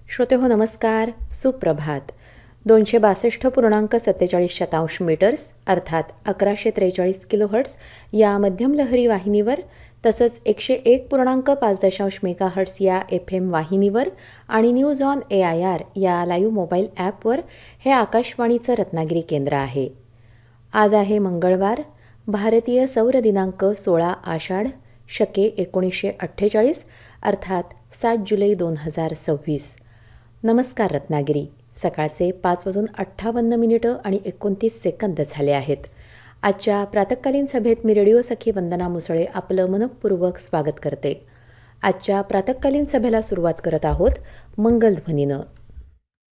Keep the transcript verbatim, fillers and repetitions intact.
श्रोतेहो नमस्कार, सुप्रभात. दोनशे बासष्ट पूर्णांक सत्तेचाळीस शतांश मीटर्स अर्थात अकराशे त्रेचाळीस किलोहर्ट्ज या मध्यम लहरी वाहिनीवर तसंच एकशे एक पूर्णांक पाच दशांश मेगाहर्ट्ज या एफ एम वाहिनीवर आणि news on A I R या लाईव्ह मोबाईल ॲपवर हे आकाशवाणीचं रत्नागिरी केंद्र आहे. आज आहे मंगळवार, भारतीय सौर दिनांक सोळा आषाढ शके एकोणीसशे अठ्ठेचाळीस अर्थात सात जुलै दोन हजार सव्वीस. नमस्कार रत्नागिरी. सकाळचे पाच वाजून अठ्ठावन्न मिनिटं आणि एकोणतीस सेकंद झाले आहेत. आजच्या प्रातःकालीन सभेत मी रेडिओ सखी वंदना मुसळे आपलं मनःपूर्वक स्वागत करते. आजच्या प्रातःकालीन सभेला सुरुवात करत आहोत मंगलध्वनीनं.